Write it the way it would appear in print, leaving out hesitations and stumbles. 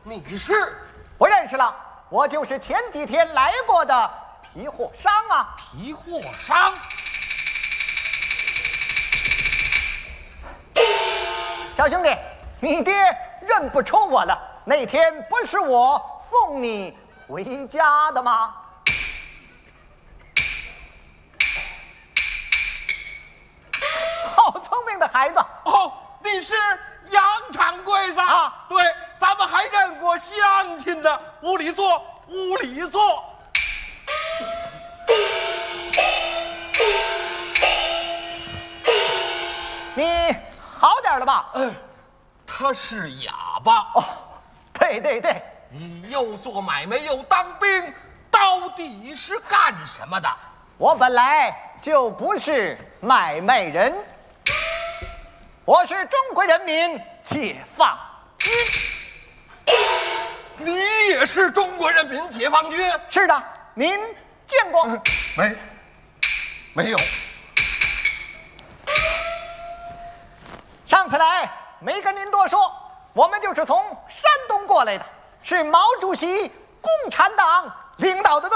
你是？ 不认识了，我就是前几天来过的皮货商啊。 皮货商。 小兄弟，你爹认不出我了。那天不是我送你回家的吗？好聪明的孩子。 哦，你是杨掌柜子啊？ 对，咱们还认过乡亲的。屋里坐，屋里坐。 你好点了吧？ 他是哑巴。 哦，对对对， 你又做买卖又当兵，到底是干什么的？ 我本来就不是买卖人，我是中国人民解放军。 你也是中国人民解放军？ 是的，您见过？ 没有。 上次来没跟您多说，我们就是从山东过来的，是毛主席共产党领导的队。